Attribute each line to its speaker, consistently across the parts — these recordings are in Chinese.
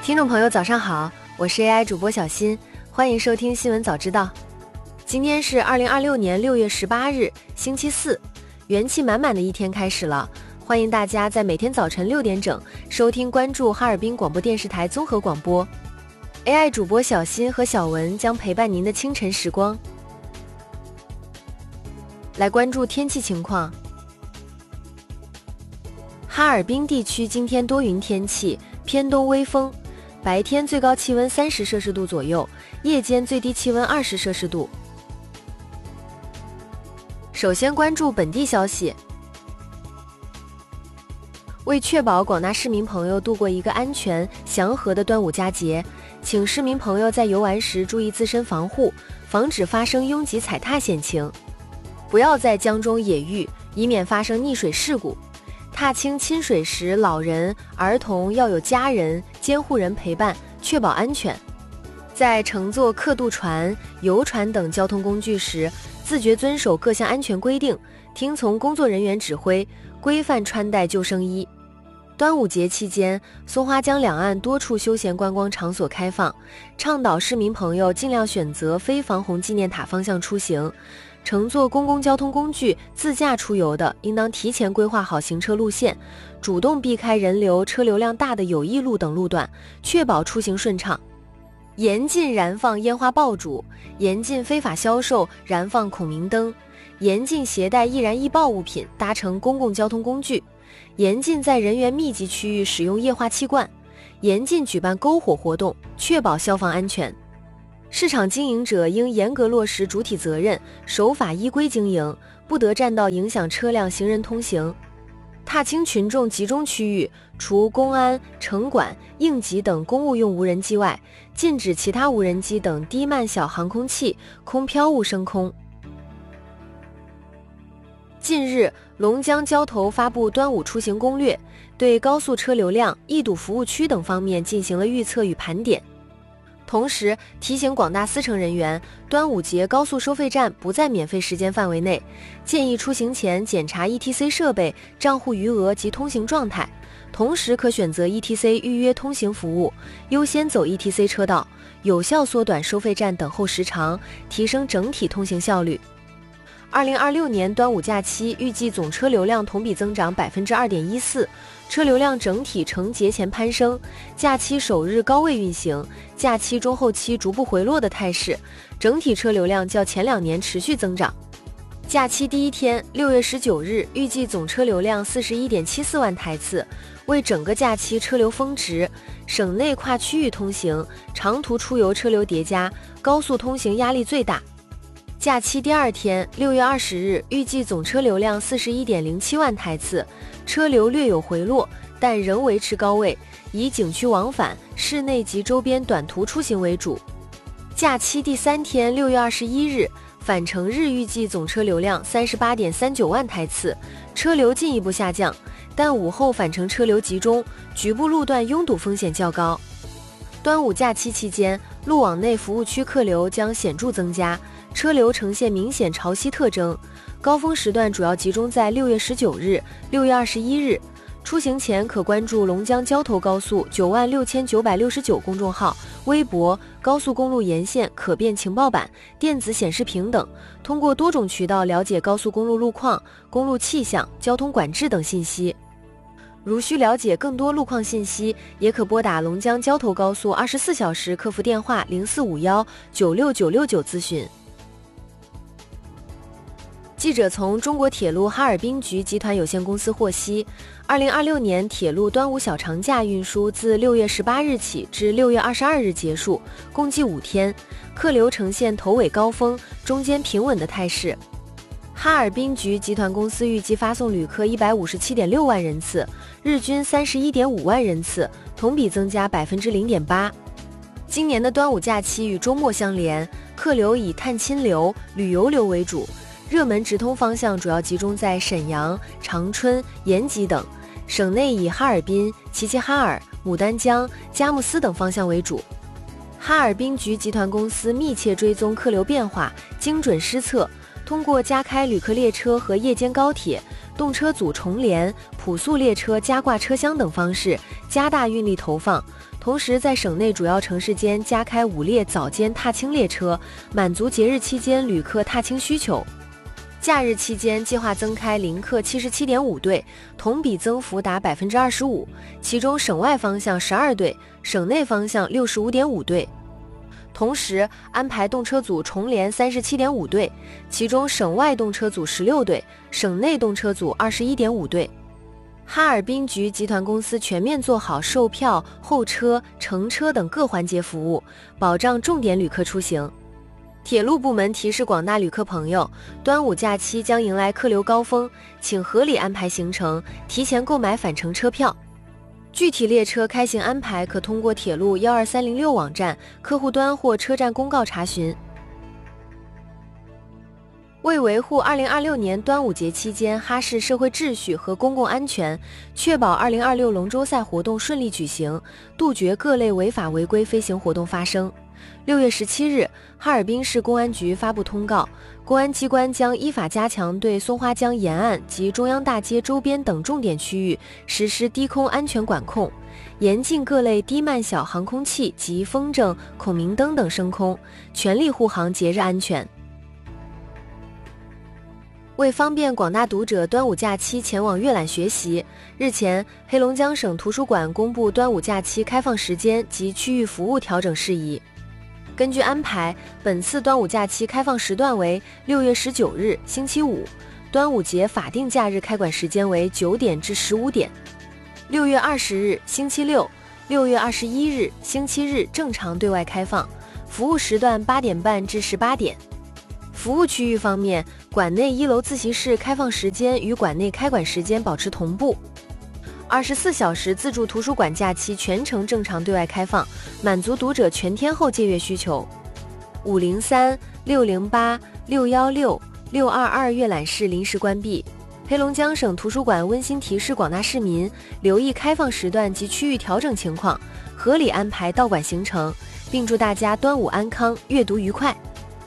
Speaker 1: 听众朋友早上好，我是 AI 主播小新，欢迎收听新闻早知道。今天是2026年6月18日星期四，元气满满的一天开始了，欢迎大家在每天早晨6点整收听关注哈尔滨广播电视台综合广播。 AI 主播小新和小文将陪伴您的清晨时光。来关注天气情况。哈尔滨地区今天多云天气，偏东微风，白天最高气温30摄氏度左右，夜间最低气温20摄氏度。首先关注本地消息。为确保广大市民朋友度过一个安全祥和的端午佳节，请市民朋友在游玩时注意自身防护，防止发生拥挤踩踏险情，不要在江中野浴，以免发生溺水事故。踏青亲水时，老人、儿童要有家人、监护人陪伴，确保安全。在乘坐客渡船、游船等交通工具时，自觉遵守各项安全规定，听从工作人员指挥，规范穿戴救生衣。端午节期间，松花江两岸多处休闲观光场所开放，倡导市民朋友尽量选择非防洪纪念塔方向出行。乘坐公共交通工具自驾出游的，应当提前规划好行车路线，主动避开人流车流量大的有益路等路段，确保出行顺畅。严禁燃放烟花爆竹，严禁非法销售燃放孔明灯，严禁携带易燃易爆物品搭乘公共交通工具，严禁在人员密集区域使用液化气罐，严禁举办篝火活动，确保消防安全。市场经营者应严格落实主体责任，守法依规经营，不得占道影响车辆行人通行。踏青群众集中区域，除公安、城管、应急等公务用无人机外，禁止其他无人机等低慢小航空器、空飘物升空。近日，龙江交投发布端午出行攻略，对高速车流量、易堵服务区等方面进行了预测与盘点。同时提醒广大司乘人员，端午节高速收费站不在免费时间范围内，建议出行前检查 ETC 设备、账户余额及通行状态，同时可选择 ETC 预约通行服务，优先走 ETC 车道，有效缩短收费站等候时长，提升整体通行效率。2026年端午假期预计总车流量同比增长 2.14%， 车流量整体呈节前攀升，假期首日高位运行，假期中后期逐步回落的态势，整体车流量较前2年持续增长。假期第一天6月19日预计总车流量 41.74 万台次，为整个假期车流峰值，省内跨区域通行、长途出游车流叠加，高速通行压力最大。假期第二天6月20日预计总车流量 41.07 万台次，车流略有回落，但仍维持高位，以景区往返、市内及周边短途出行为主。假期第三天6月21日返程日预计总车流量 38.39 万台次，车流进一步下降，但午后返程车流集中，局部路段拥堵风险较高。端午假期期间，路网内服务区客流将显著增加，车流呈现明显潮汐特征，高峰时段主要集中在6月19日、6月21日。出行前可关注龙江交投高速96969公众号、微博、高速公路沿线可变情报板、电子显示屏等，通过多种渠道了解高速公路路况、公路气象、交通管制等信息。如需了解更多路况信息，也可拨打龙江交投高速24小时客服电话0451969969咨询。记者从中国铁路哈尔滨局集团有限公司获悉，2026年铁路端午小长假运输自6月18日起至6月22日结束，共计5天，客流呈现头尾高峰、中间平稳的态势。哈尔滨局集团公司预计发送旅客 157.6 万人次，日均 31.5 万人次，同比增加 0.8%。今年的端午假期与周末相连，客流以探亲流、旅游流为主，热门直通方向主要集中在沈阳、长春、延吉等，省内以哈尔滨、齐齐哈尔、牡丹江、佳木斯等方向为主。哈尔滨局集团公司密切追踪客流变化，精准施策， 通过加开旅客列车和夜间高铁、动车组重联、普速列车加挂车厢等方式，加大运力投放。同时，在省内主要城市间加开5列早间踏青列车，满足节日期间旅客踏青需求。假日期间计划增开临客77.5对，同比增幅达25%，其中省外方向12对，省内方向65.5对。同时安排动车组重联37.5对，其中省外动车组16对，省内动车组21.5对。哈尔滨局集团公司全面做好售票、候车、乘车等各环节服务，保障重点旅客出行。铁路部门提示广大旅客朋友，端午假期将迎来客流高峰，请合理安排行程，提前购买返程车票。具体列车开行安排可通过铁路12306网站、客户端或车站公告查询。为维护2026年端午节期间哈市社会秩序和公共安全，确保2026龙舟赛活动顺利举行，杜绝各类违法违规飞行活动发生。6月17日，哈尔滨市公安局发布通告，公安机关将依法加强对松花江沿岸及中央大街周边等重点区域实施低空安全管控，严禁各类低慢小航空器及风筝、孔明灯等升空，全力护航节日安全。为方便广大读者端午假期前往阅览学习，日前，黑龙江省图书馆公布端午假期开放时间及区域服务调整事宜。根据安排，本次端午假期开放时段为6月19日星期五，端午节法定假日开馆时间为9点至15点；6月20日星期六、6月21日星期日正常对外开放，服务时段8点半至18点。服务区域方面，馆内1楼自习室开放时间与馆内开馆时间保持同步。24小时自助图书馆假期全程正常对外开放，满足读者全天候借阅需求。503、608、616、622阅览室临时关闭。黑龙江省图书馆温馨提示广大市民留意开放时段及区域调整情况，合理安排到馆行程，并祝大家端午安康，阅读愉快。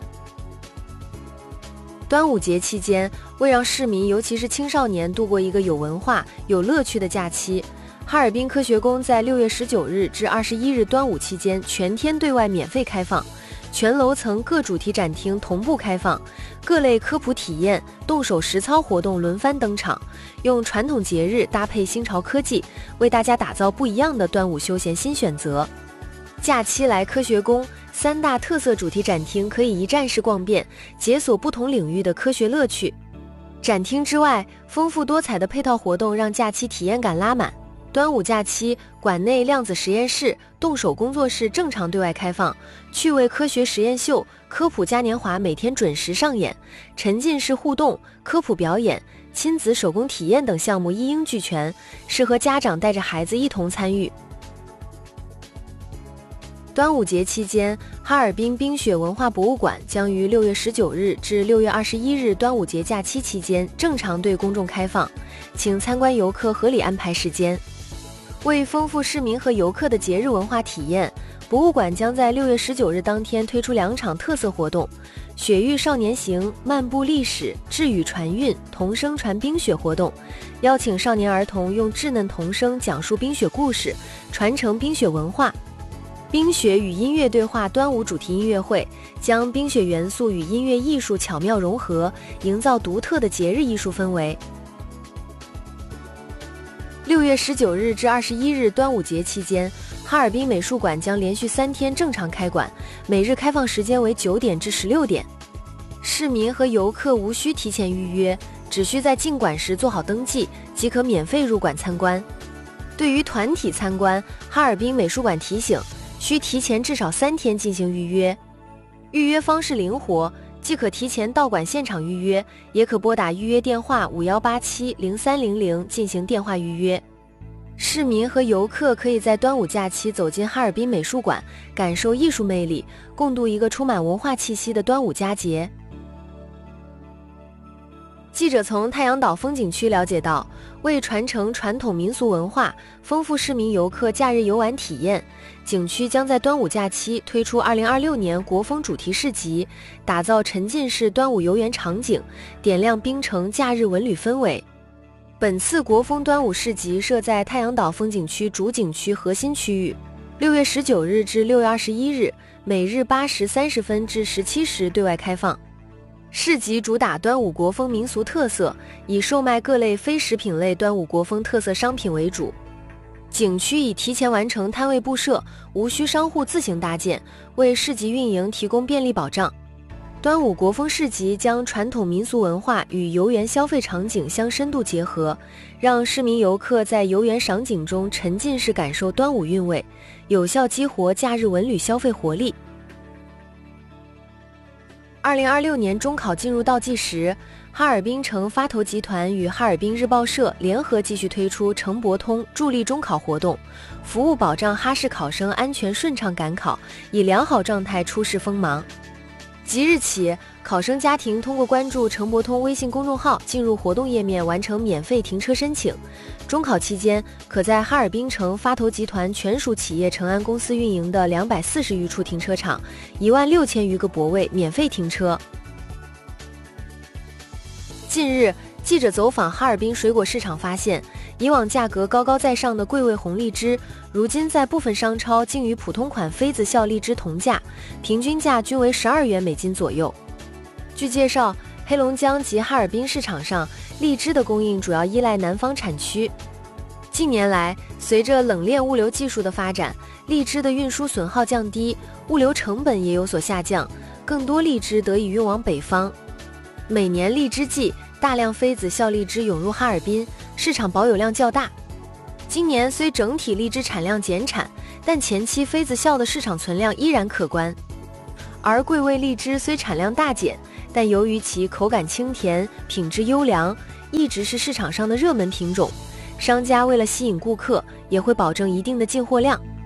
Speaker 1: 端午节期间，为让市民尤其是青少年度过一个有文化、有乐趣的假期，哈尔滨科学宫在6月19日至21日端午期间全天对外免费开放，全楼层各主题展厅同步开放，各类科普体验、动手实操活动轮番登场，用传统节日搭配新潮科技，为大家打造不一样的端午休闲新选择。假期来科学宫，3大特色主题展厅可以一站式逛遍，解锁不同领域的科学乐趣。展厅之外，丰富多彩的配套活动让假期体验感拉满。端午假期，馆内量子实验室、动手工作室正常对外开放，趣味科学实验秀、科普嘉年华每天准时上演，沉浸式互动、科普表演、亲子手工体验等项目一应俱全，适合家长带着孩子一同参与。端午节期间，哈尔滨冰雪文化博物馆将于6月19日至6月21日端午节假期期间正常对公众开放，请参观游客合理安排时间。为丰富市民和游客的节日文化体验，博物馆将在6月19日当天推出2场特色活动：雪域少年行、漫步历史、智语传韵、童声传冰雪活动，邀请少年儿童用稚嫩童声讲述冰雪故事，传承冰雪文化。冰雪与音乐对话端午主题音乐会，将冰雪元素与音乐艺术巧妙融合，营造独特的节日艺术氛围。6月19日至21日端午节期间，哈尔滨美术馆将连续3天正常开馆，每日开放时间为9点至16点。市民和游客无需提前预约，只需在进馆时做好登记，即可免费入馆参观。对于团体参观，哈尔滨美术馆提醒，需提前至少3天进行预约。预约方式灵活，既可提前到馆现场预约，也可拨打预约电话5187-0300进行电话预约。市民和游客可以在端午假期走进哈尔滨美术馆，感受艺术魅力，共度一个充满文化气息的端午佳节。 记者从太阳岛风景区了解到，为传承传统民俗文化，丰富市民游客假日游玩体验，景区将在端午假期推出2026年国风主题市集，打造沉浸式端午游园场景，点亮槟城假日文旅氛围。本次国风端午市集设在太阳岛风景区主景区核心区域，6月19日至6月21日，每日8时30分至17时对外开放。市集主打端午国风民俗特色，以售卖各类非食品类端午国风特色商品为主。景区已提前完成摊位布设，无需商户自行搭建，为市集运营提供便利保障。端午国风市集将传统民俗文化与游园消费场景相深度结合，让市民游客在游园赏景中沉浸式感受端午韵味，有效激活假日文旅消费活力。2026年中考进入倒计时，哈尔滨城发投集团与哈尔滨日报社联合继续推出城博通助力中考活动，服务保障哈市考生安全顺畅赶考，以良好状态出示锋芒。即日起，考生家庭通过关注城博通微信公众号进入活动页面完成免费停车申请。中考期间，可在哈尔滨城发投集团全属企业成安公司运营的240余处停车场，16000余个泊位免费停车。近日，记者走访哈尔滨水果市场发现，以往价格高高在上的桂味红荔枝，如今在部分商超竟与普通款妃子笑荔枝同价，平均价均为12元每斤左右。据介绍，黑龙江及哈尔滨市场上荔枝的供应主要依赖南方产区。近年来，随着冷链物流技术的发展，荔枝的运输损耗降低，物流成本也有所下降，更多荔枝得以运往北方。每年荔枝季，大量妃子笑荔枝涌入哈尔滨，市场保有量较大。今年虽整体荔枝产量减产，但前期妃子笑的市场存量依然可观。而桂味荔枝虽产量大减，但由于其口感清甜、品质优良，一直是市场上的热门品种。商家为了吸引顾客，也会保证一定的进货量。